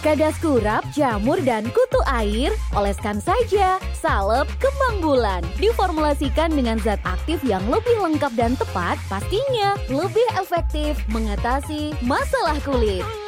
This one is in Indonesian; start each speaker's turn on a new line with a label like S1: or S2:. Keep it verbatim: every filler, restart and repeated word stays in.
S1: Kadas kurap, jamur, dan kutu air, oleskan saja salep kembang bulan. Diformulasikan dengan zat aktif yang lebih lengkap dan tepat, pastinya lebih efektif mengatasi masalah kulit.